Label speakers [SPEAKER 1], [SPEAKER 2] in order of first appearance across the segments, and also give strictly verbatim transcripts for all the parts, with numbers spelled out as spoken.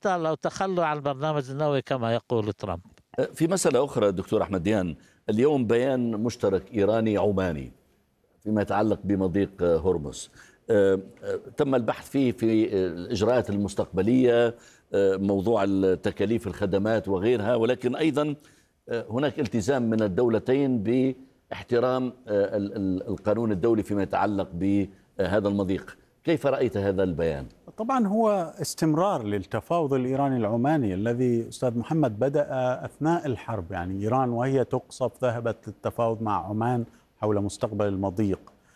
[SPEAKER 1] حتى لو تخلوا عن البرنامج النووي كما يقول ترامب.
[SPEAKER 2] في مسألة أخرى دكتور أحمد ديان، اليوم بيان مشترك إيراني عماني فيما يتعلق بمضيق هرمز تم البحث فيه في الإجراءات المستقبلية، موضوع التكاليف الخدمات وغيرها، ولكن أيضا هناك التزام من الدولتين باحترام القانون الدولي فيما يتعلق بهذا المضيق. كيف رأيت هذا البيان؟
[SPEAKER 3] طبعا هو استمرار للتفاوض الإيراني العماني الذي أستاذ محمد بدأ أثناء الحرب. يعني إيران وهي تقصف ذهبت للتفاوض مع عمان حول مستقبل المضيق،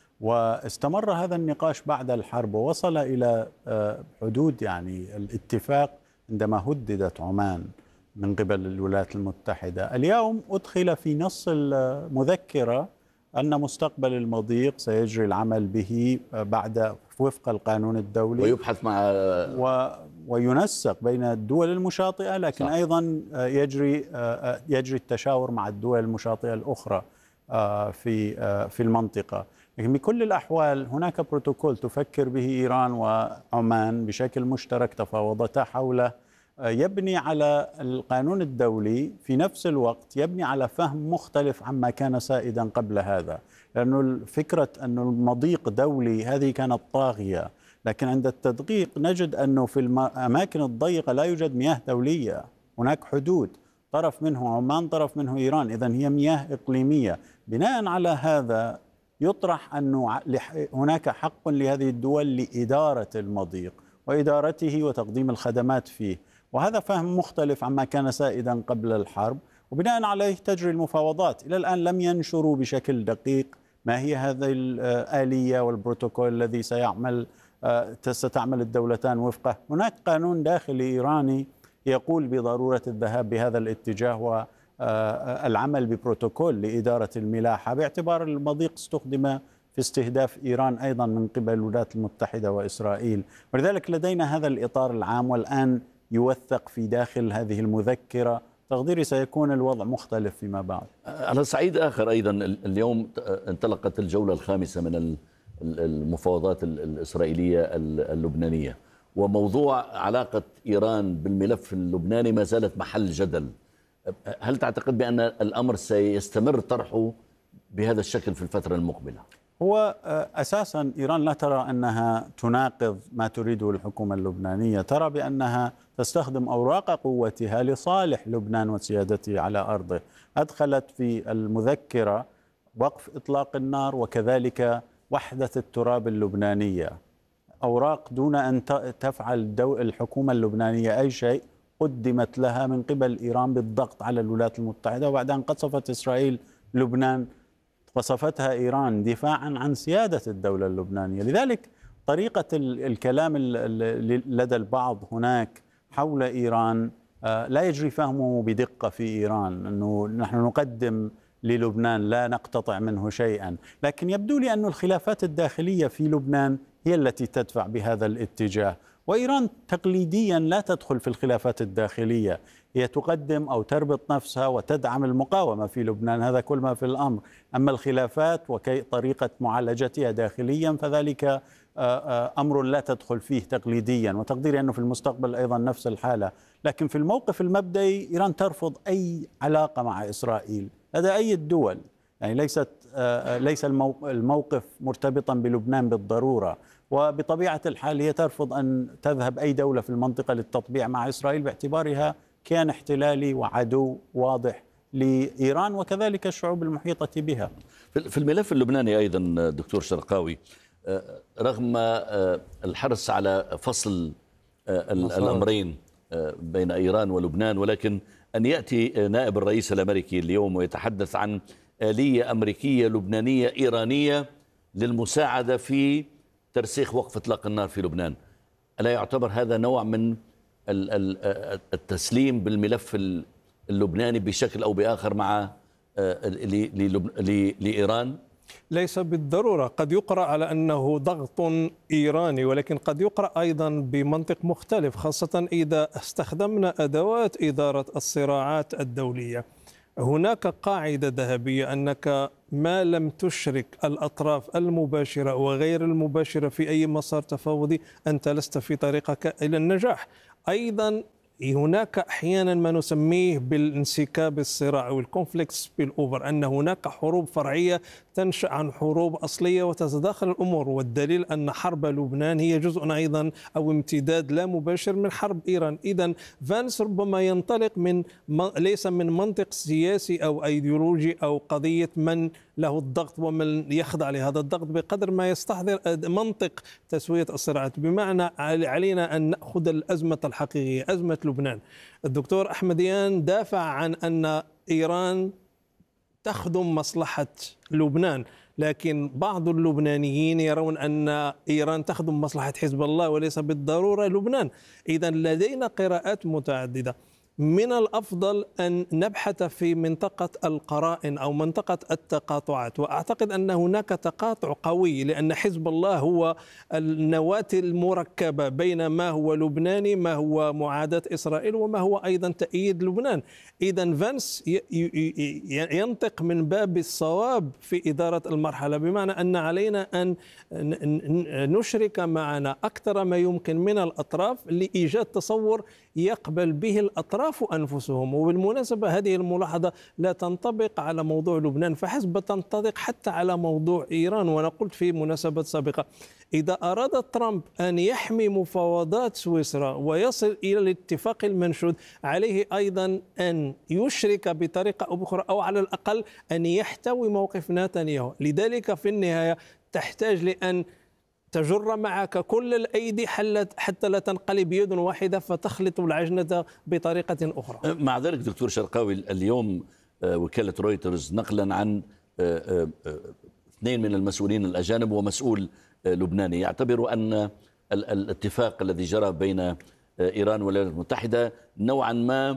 [SPEAKER 3] واستمر هذا النقاش بعد الحرب ووصل إلى حدود يعني الاتفاق عندما هددت عمان من قبل الولايات المتحدة. اليوم أدخل في نص المذكرة أن مستقبل المضيق سيجري العمل به بعد وفق القانون الدولي
[SPEAKER 2] ويبحث مع
[SPEAKER 3] و وينسق بين الدول المشاطئة، لكن صح. أيضا يجري يجري التشاور مع الدول المشاطئة الأخرى في في المنطقة. لكن بكل الأحوال هناك بروتوكول تفكر به إيران وعمان بشكل مشترك تفاوضتا حوله، يبني على القانون الدولي، في نفس الوقت يبني على فهم مختلف عما كان سائدا قبل هذا، لأنه فكرة أن المضيق دولي هذه كانت طاغية، لكن عند التدقيق نجد أنه في الأماكن الضيقة لا يوجد مياه دولية، هناك حدود، طرف منه عمان طرف منه إيران، إذن هي مياه إقليمية. بناء على هذا يطرح أنه هناك حق لهذه الدول لإدارة المضيق وإدارته وتقديم الخدمات فيه، وهذا فهم مختلف عما كان سائدا قبل الحرب، وبناء عليه تجري المفاوضات. إلى الآن لم ينشروا بشكل دقيق ما هي هذه الآلية والبروتوكول الذي سيعمل ستعمل الدولتان وفقه. هناك قانون داخلي إيراني يقول بضرورة الذهاب بهذا الاتجاه والعمل ببروتوكول لإدارة الملاحة، باعتبار المضيق استخدم في استهداف إيران أيضا من قبل الولايات المتحدة وإسرائيل، ولذلك لدينا هذا الإطار العام، والآن يوثق في داخل هذه المذكرة. تقديري سيكون الوضع مختلف فيما بعد.
[SPEAKER 2] على صعيد آخر أيضا، اليوم انطلقت الجولة الخامسة من المفاوضات الإسرائيلية اللبنانية، وموضوع علاقة إيران بالملف اللبناني ما زالت محل جدل. هل تعتقد بأن الأمر سيستمر طرحه بهذا الشكل في الفترة المقبلة؟
[SPEAKER 3] هو أساسا إيران لا ترى أنها تناقض ما تريده الحكومة اللبنانية، ترى بأنها تستخدم أوراق قوتها لصالح لبنان وسيادته على أرضه. أدخلت في المذكرة وقف إطلاق النار وكذلك وحدة التراب اللبنانية، أوراق دون أن تفعل الحكومة اللبنانية أي شيء قدمت لها من قبل إيران بالضغط على الولايات المتحدة، وبعد أن قصفت إسرائيل لبنان قصفتها إيران دفاعا عن سيادة الدولة اللبنانية. لذلك طريقة الكلام لدى البعض هناك حول إيران لا يجري فهمه بدقة في إيران، أنه نحن نقدم للبنان لا نقتطع منه شيئا، لكن يبدو لي أن الخلافات الداخلية في لبنان هي التي تدفع بهذا الاتجاه، وإيران تقليديا لا تدخل في الخلافات الداخلية، هي تقدم أو تربط نفسها وتدعم المقاومة في لبنان، هذا كل ما في الأمر. أما الخلافات وكي طريقة معالجتها داخليا فذلك أمر لا تدخل فيه تقليديا، وتقديري أنه في المستقبل أيضا نفس الحالة. لكن في الموقف المبدئي إيران ترفض أي علاقة مع إسرائيل لدى أي الدول، يعني ليست ليس الموقف مرتبطا بلبنان بالضرورة، وبطبيعة الحال هي ترفض أن تذهب أي دولة في المنطقة للتطبيع مع إسرائيل باعتبارها كيان احتلالي وعدو واضح لإيران وكذلك الشعوب المحيطة بها.
[SPEAKER 2] في الملف اللبناني أيضا دكتور شرقاوي، رغم الحرص على فصل الأمرين بين إيران ولبنان، ولكن أن يأتي نائب الرئيس الأمريكي اليوم ويتحدث عن آلية أمريكية لبنانية إيرانية للمساعدة في ترسيخ وقف إطلاق النار في لبنان، ألا يعتبر هذا نوع من التسليم بالملف اللبناني بشكل أو بآخر مع لإيران؟
[SPEAKER 4] ليس بالضرورة، قد يقرأ على أنه ضغط إيراني، ولكن قد يقرأ أيضا بمنطق مختلف، خاصة إذا استخدمنا أدوات إدارة الصراعات الدولية. هناك قاعدة ذهبية أنك ما لم تشرك الأطراف المباشرة وغير المباشرة في أي مسار تفاوضي أنت لست في طريقك إلى النجاح. أيضا هناك أحيانا ما نسميه بالانسكاب الصراع أو الكونفليكت سبيل أوفر، أن هناك حروب فرعية تنشأ عن حروب أصلية وتتداخل الأمور، والدليل أن حرب لبنان هي جزء أيضا أو امتداد لا مباشر من حرب إيران. إذن فانس ربما ينطلق من ليس من منطق سياسي أو أيديولوجي أو قضية من له الضغط ومن يخضع لهذا الضغط، بقدر ما يستحضر منطق تسوية الصراعات، بمعنى علينا أن نأخذ الأزمة الحقيقية، أزمة لبنان. الدكتور أحمديان دافع عن أن إيران تخدم مصلحة لبنان، لكن بعض اللبنانيين يرون أن إيران تخدم مصلحة حزب الله وليس بالضرورة لبنان. إذن لدينا قراءات متعددة. من الأفضل أن نبحث في منطقة القرائن أو منطقة التقاطعات، وأعتقد أن هناك تقاطع قوي، لأن حزب الله هو النواة المركبة بين ما هو لبناني، ما هو معاداة إسرائيل، وما هو أيضا تأييد لبنان. إذن فانس ينطق من باب الصواب في إدارة المرحلة، بمعنى أن علينا أن نشرك معنا أكثر ما يمكن من الأطراف لإيجاد تصور يقبل به الأطراف أنفسهم. وبالمناسبة هذه الملاحظة لا تنطبق على موضوع لبنان فحسب، تنطبق حتى على موضوع إيران. وأنا قلت في مناسبة سابقة، إذا أراد ترامب أن يحمي مفاوضات سويسرا ويصل إلى الاتفاق المنشود، عليه أيضا أن يشرك بطريقة أو بأخرى، أو على الأقل أن يحتوي موقف نتنياهو. لذلك في النهاية تحتاج لأن تجر معك كل الأيدي حتى لا تنقلب يد واحدة فتخلط العجنة بطريقة أخرى.
[SPEAKER 2] مع ذلك دكتور شرقاوي، اليوم وكالة رويترز نقلا عن اثنين من المسؤولين الأجانب ومسؤول لبناني يعتبروا أن الاتفاق الذي جرى بين إيران والولايات المتحدة نوعا ما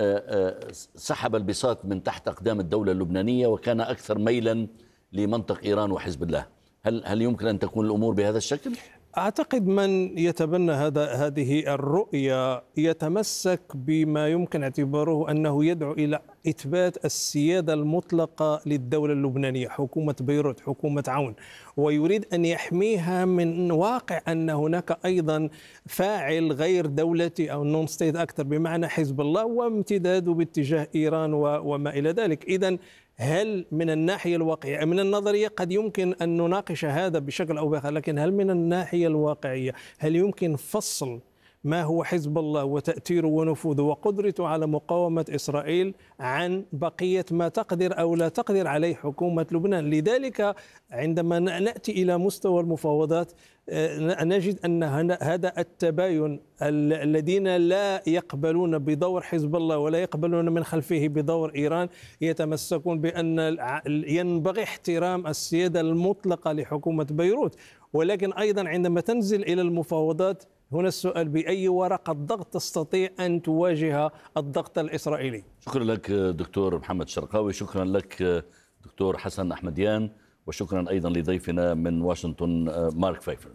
[SPEAKER 2] سحب البساط من تحت أقدام الدولة اللبنانية وكان أكثر ميلا لمنطق إيران وحزب الله. هل هل يمكن أن تكون الأمور بهذا الشكل؟
[SPEAKER 4] أعتقد من يتبنى هذا هذه الرؤية يتمسك بما يمكن اعتباره أنه يدعو إلى إثبات السيادة المطلقة للدولة اللبنانية، حكومة بيروت، حكومة عون، ويريد أن يحميها من واقع أن هناك أيضا فاعل غير دولتي أو نون ستيت أكثر، بمعنى حزب الله وامتداده باتجاه إيران وما إلى ذلك. إذن هل من الناحية الواقعية، من النظرية قد يمكن أن نناقش هذا بشكل أو بآخر، لكن هل من الناحية الواقعية هل يمكن فصل ما هو حزب الله وتأثيره ونفوذه وقدرته على مقاومة إسرائيل عن بقية ما تقدر أو لا تقدر عليه حكومة لبنان؟ لذلك عندما نأتي إلى مستوى المفاوضات نجد أن هذا التباين الذين لا يقبلون بدور حزب الله ولا يقبلون من خلفه بدور إيران يتمسكون بأن ينبغي احترام السيادة المطلقة لحكومة بيروت. ولكن أيضا عندما تنزل إلى المفاوضات هنا السؤال، بأي ورقة ضغط تستطيع أن تواجه الضغط الإسرائيلي؟
[SPEAKER 2] شكرا لك دكتور محمد شرقاوي، شكرا لك دكتور حسن أحمديان، وشكرا أيضا لضيفنا من واشنطن مارك فايفر.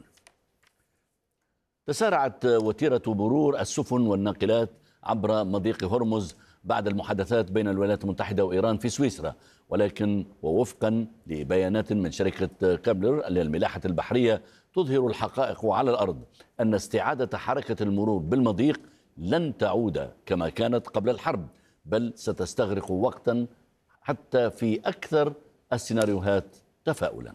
[SPEAKER 2] تسارعت وتيرة مرور السفن والناقلات عبر مضيق هرمز بعد المحادثات بين الولايات المتحدة وإيران في سويسرا، ولكن ووفقا لبيانات من شركة كابلر للملاحة البحرية تظهر الحقائق على الأرض أن استعادة حركة المرور بالمضيق لن تعود كما كانت قبل الحرب، بل ستستغرق وقتا حتى في أكثر السيناريوهات تفاؤلا.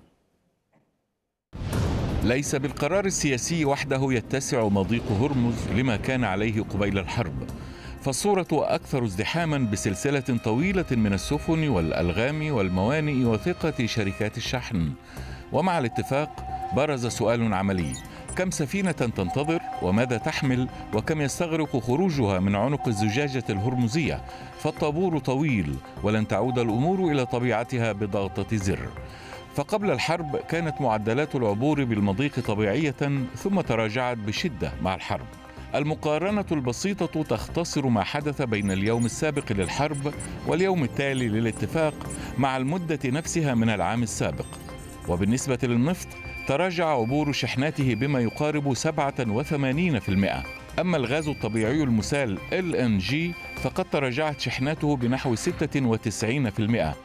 [SPEAKER 5] ليس بالقرار السياسي وحده يتسع مضيق هرمز لما كان عليه قبيل الحرب، فالصورة أكثر ازدحاما بسلسلة طويلة من السفن والألغام والموانئ وثقة شركات الشحن. ومع الاتفاق برز سؤال عملي: كم سفينة تنتظر وماذا تحمل وكم يستغرق خروجها من عنق الزجاجة الهرمزية؟ فالطابور طويل ولن تعود الأمور إلى طبيعتها بضغطة زر. فقبل الحرب كانت معدلات العبور بالمضيق طبيعية ثم تراجعت بشدة مع الحرب. المقارنة البسيطة تختصر ما حدث بين اليوم السابق للحرب واليوم التالي للاتفاق مع المدة نفسها من العام السابق. وبالنسبة للنفط تراجع عبور شحناته بما يقارب سبعة وثمانين بالمئة. أما الغاز الطبيعي المسال إل إن جي فقد تراجعت شحناته بنحو ستة وتسعين بالمئة.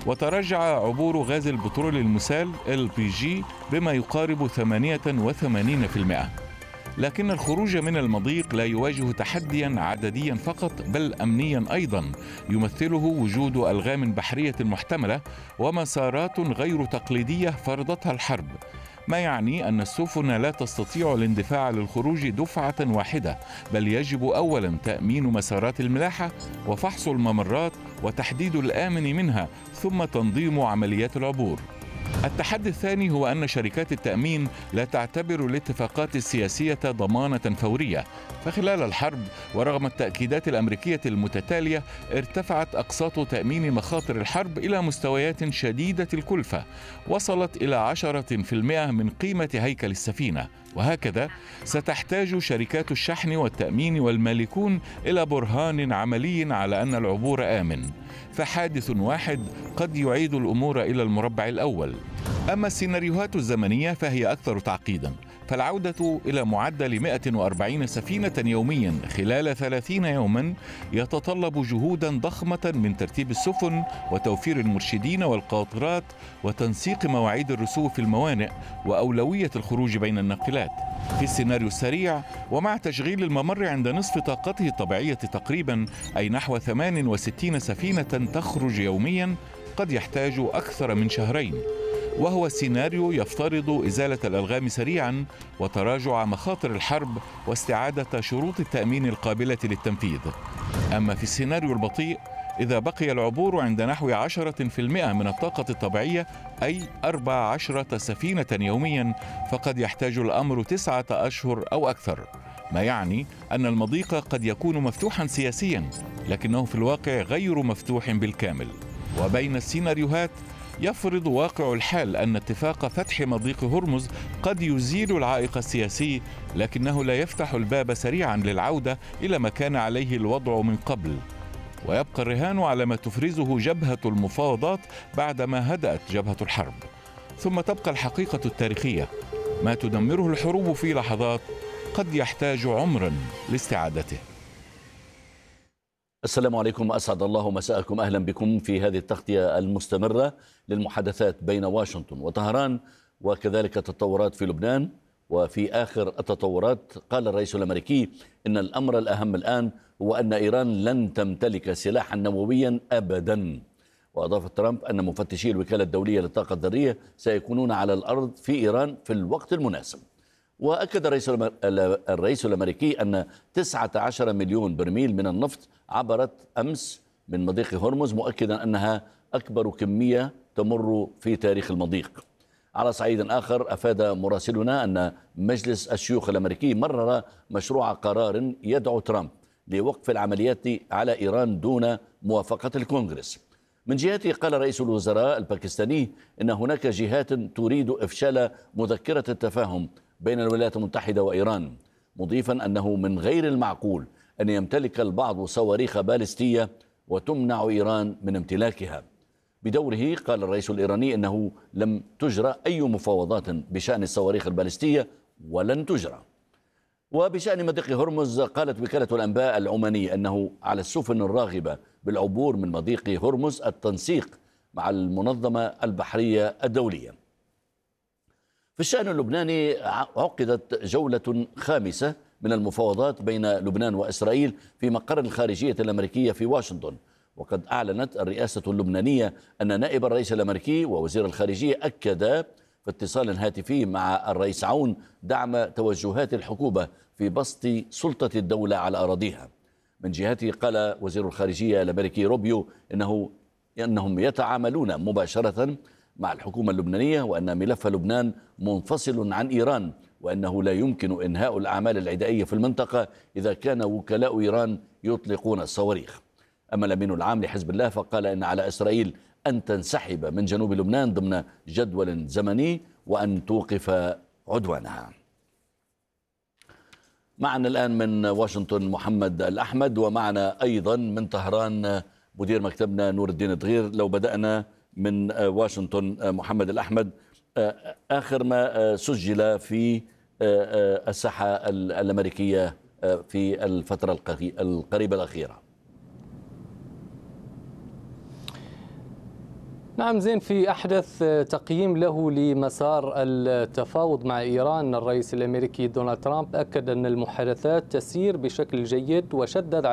[SPEAKER 5] وتراجع عبور غاز البترول المسال إل بي جي بما يقارب ثمانية وثمانين بالمئة. لكن الخروج من المضيق لا يواجه تحديا عدديا فقط بل أمنيا أيضا، يمثله وجود ألغام بحرية محتملة ومسارات غير تقليدية فرضتها الحرب، ما يعني أن السفن لا تستطيع الاندفاع للخروج دفعة واحدة، بل يجب أولا تأمين مسارات الملاحة وفحص الممرات وتحديد الآمن منها، ثم تنظيم عمليات العبور. التحدي الثاني هو أن شركات التأمين لا تعتبر الاتفاقات السياسية ضمانة فورية، فخلال الحرب ورغم التأكيدات الأمريكية المتتالية ارتفعت أقساط تأمين مخاطر الحرب إلى مستويات شديدة الكلفة وصلت إلى عشرة بالمئة من قيمة هيكل السفينة. وهكذا ستحتاج شركات الشحن والتأمين والمالكون إلى برهان عملي على أن العبور آمن، فحادث واحد قد يعيد الأمور إلى المربع الأول. أما السيناريوهات الزمنية فهي أكثر تعقيدا، فالعودة إلى معدل مئة وأربعين سفينة يوميا خلال ثلاثين يوما يتطلب جهودا ضخمة من ترتيب السفن وتوفير المرشدين والقاطرات وتنسيق مواعيد الرسو في الموانئ وأولوية الخروج بين الناقلات. في السيناريو السريع ومع تشغيل الممر عند نصف طاقته الطبيعية تقريبا، أي نحو ثمان وستين سفينة تخرج يوميا، قد يحتاج أكثر من شهرين، وهو السيناريو يفترض إزالة الألغام سريعا وتراجع مخاطر الحرب واستعادة شروط التأمين القابلة للتنفيذ. أما في السيناريو البطيء، إذا بقي العبور عند نحو عشرة بالمئة من الطاقة الطبيعية، أي أربع عشرة سفينة يوميا، فقد يحتاج الأمر تسعة أشهر أو أكثر، ما يعني أن المضيق قد يكون مفتوحا سياسيا لكنه في الواقع غير مفتوح بالكامل. وبين السيناريوهات يفرض واقع الحال أن اتفاق فتح مضيق هرمز قد يزيل العائق السياسي، لكنه لا يفتح الباب سريعا للعودة إلى ما كان عليه الوضع من قبل، ويبقى الرهان على ما تفرزه جبهة المفاوضات بعدما هدأت جبهة الحرب. ثم تبقى الحقيقة التاريخية، ما تدمره الحروب في لحظات قد يحتاج عمرا لاستعادته.
[SPEAKER 2] السلام عليكم، أسعد الله مساءكم، أهلا بكم في هذه التغطية المستمرة للمحادثات بين واشنطن وطهران وكذلك التطورات في لبنان. وفي آخر التطورات قال الرئيس الأمريكي إن الأمر الأهم الآن هو أن إيران لن تمتلك سلاحا نوويا أبدا. وأضاف ترامب أن مفتشي الوكالة الدولية للطاقة الذرية سيكونون على الأرض في إيران في الوقت المناسب. وأكد الرئيس الأمريكي أن تسعة عشر مليون برميل من النفط عبرت أمس من مضيق هرمز، مؤكدا أنها أكبر كمية تمر في تاريخ المضيق. على صعيد آخر، أفاد مراسلنا أن مجلس الشيوخ الأمريكي مرر مشروع قرار يدعو ترامب لوقف العمليات على إيران دون موافقة الكونغرس. من جهته قال رئيس الوزراء الباكستاني إن هناك جهات تريد إفشال مذكرة التفاهم بين الولايات المتحدة وإيران، مضيفا أنه من غير المعقول أن يمتلك البعض صواريخ باليستية وتمنع إيران من امتلاكها. بدوره قال الرئيس الإيراني أنه لم تجرى أي مفاوضات بشأن الصواريخ الباليستية ولن تجرى. وبشأن مضيق هرمز قالت وكالة الأنباء العمانية أنه على السفن الراغبة بالعبور من مضيق هرمز التنسيق مع المنظمة البحرية الدولية. في الشأن اللبناني عقدت جولة خامسة من المفاوضات بين لبنان وإسرائيل في مقر الخارجية الأمريكية في واشنطن. وقد أعلنت الرئاسة اللبنانية أن نائب الرئيس الأمريكي ووزير الخارجية أكدا في اتصال هاتفي مع الرئيس عون دعم توجهات الحكومة في بسط سلطة الدولة على أراضيها. من جهته قال وزير الخارجية الأمريكي روبيو إنه أنهم يتعاملون مباشرة مع الحكومة اللبنانية، وأن ملف لبنان منفصل عن إيران، وأنه لا يمكن إنهاء الأعمال العدائية في المنطقة إذا كان وكلاء إيران يطلقون الصواريخ. أما الأمين العام لحزب الله فقال إن على إسرائيل أن تنسحب من جنوب لبنان ضمن جدول زمني وأن توقف عدوانها. معنا الآن من واشنطن محمد الأحمد، ومعنا أيضا من طهران مدير مكتبنا نور الدين دغير. لو بدأنا من واشنطن محمد الأحمد، آخر ما سجل في الساحة الأمريكية في الفترة القريبة الأخيرة.
[SPEAKER 6] نعم زين، في أحدث تقييم له لمسار التفاوض مع إيران، الرئيس الأمريكي دونالد ترامب أكد أن المحادثات تسير بشكل جيد وشدد